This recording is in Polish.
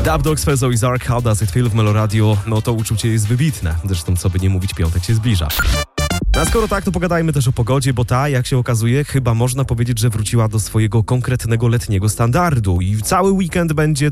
Dub Dogs, Fezo i Zark, How Does It Feel w Meloradio? No to uczucie jest wybitne. Zresztą co by nie mówić, piątek się zbliża. A skoro tak, to pogadajmy też o pogodzie, bo ta, jak się okazuje, chyba można powiedzieć, że wróciła do swojego konkretnego letniego standardu i cały weekend będzie